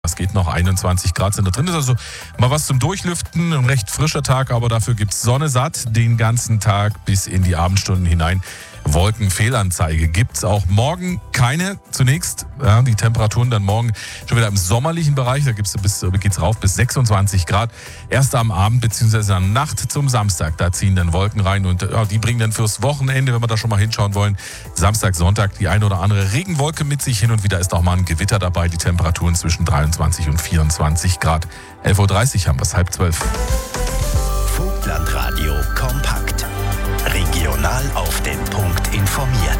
Es geht noch, 21 Grad sind da drin. Das ist also mal was zum Durchlüften. Ein recht frischer Tag, aber dafür gibt es Sonne satt den ganzen Tag bis in die Abendstunden hinein. Wolkenfehlanzeige gibt es auch morgen keine. Zunächst die Temperaturen dann morgen schon wieder im sommerlichen Bereich. Da geht's rauf bis 26 Grad. Erst am Abend bzw. an Nacht zum Samstag. Da ziehen dann Wolken rein und die bringen dann fürs Wochenende, wenn wir da schon mal hinschauen wollen, Samstag, Sonntag die eine oder andere Regenwolke mit sich. Hin und wieder ist auch mal ein Gewitter dabei. Die Temperaturen zwischen 23 und 24 Grad. 11.30 Uhr haben wir es, 11:30. Vogtlandradio kompakt. Regional auf den Punkt informiert.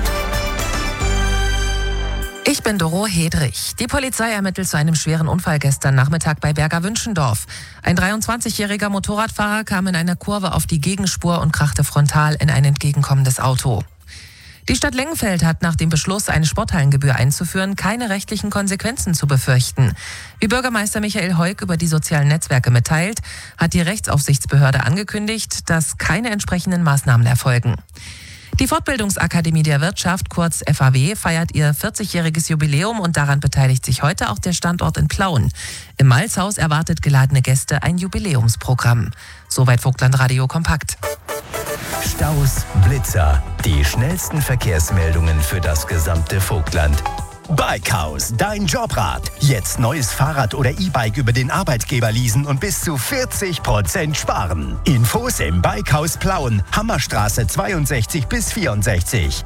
Ich bin Doro Hedrich. Die Polizei ermittelt zu einem schweren Unfall gestern Nachmittag bei Berger-Wünschendorf. Ein 23-jähriger Motorradfahrer kam in einer Kurve auf die Gegenspur und krachte frontal in ein entgegenkommendes Auto. Die Stadt Lengenfeld hat nach dem Beschluss, eine Sporthallengebühr einzuführen, keine rechtlichen Konsequenzen zu befürchten. Wie Bürgermeister Michael Heuk über die sozialen Netzwerke mitteilt, hat die Rechtsaufsichtsbehörde angekündigt, dass keine entsprechenden Maßnahmen erfolgen. Die Fortbildungsakademie der Wirtschaft, kurz FAW, feiert ihr 40-jähriges Jubiläum und daran beteiligt sich heute auch der Standort in Plauen. Im Malzhaus erwartet geladene Gäste ein Jubiläumsprogramm. Soweit Vogtlandradio kompakt. Staus, Blitzer, die schnellsten Verkehrsmeldungen für das gesamte Vogtland. Bikehaus, dein Jobrad. Jetzt neues Fahrrad oder E-Bike über den Arbeitgeber leasen und bis zu 40% sparen. Infos im Bikehaus Plauen, Hammerstraße 62 bis 64.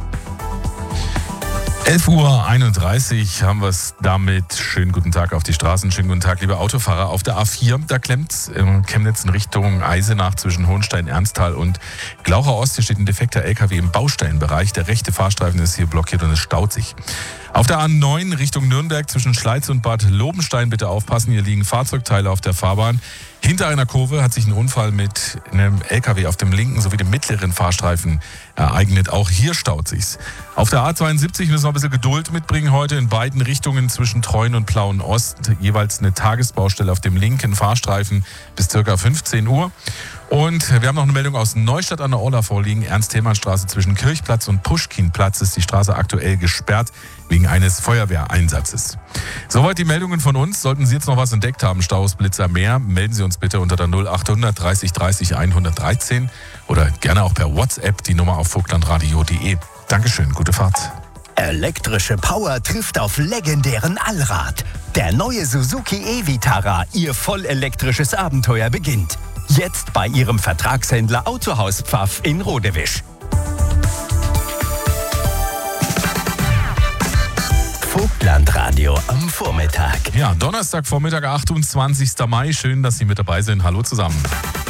11.31 Uhr haben wir es damit. Schönen guten Tag auf die Straßen. Schönen guten Tag, liebe Autofahrer. Auf der A4, da klemmt Chemnitz in Richtung Eisenach zwischen Hohenstein, Ernsthal und Glaucher Ost. Hier steht ein defekter LKW im Baustellenbereich. Der rechte Fahrstreifen ist hier blockiert und es staut sich. Auf der A9 Richtung Nürnberg zwischen Schleiz und Bad Lobenstein bitte aufpassen. Hier liegen Fahrzeugteile auf der Fahrbahn. Hinter einer Kurve hat sich ein Unfall mit einem LKW auf dem linken sowie dem mittleren Fahrstreifen ereignet. Auch hier staut sich's. Auf der A72 müssen wir ein bisschen Geduld mitbringen heute in beiden Richtungen zwischen Treuen und Plauen Ost. Jeweils eine Tagesbaustelle auf dem linken Fahrstreifen bis ca. 15 Uhr. Und wir haben noch eine Meldung aus Neustadt an der Orla vorliegen. Ernst-Thälmann-Straße zwischen Kirchplatz und Puschkinplatz ist die Straße aktuell gesperrt wegen eines Feuerwehreinsatzes. Soweit die Meldungen von uns. Sollten Sie jetzt noch was entdeckt haben, Staus, Blitzer, mehr, melden Sie uns bitte unter der 0800 30 30 113 oder gerne auch per WhatsApp die Nummer auf vogtlandradio.de. Dankeschön, gute Fahrt. Elektrische Power trifft auf legendären Allrad. Der neue Suzuki e-Vitara, Ihr vollelektrisches Abenteuer beginnt. Jetzt bei Ihrem Vertragshändler Autohaus Pfaff in Rodewisch. Vogtlandradio am Vormittag. Ja, Donnerstagvormittag, 28. Mai. Schön, dass Sie mit dabei sind. Hallo zusammen.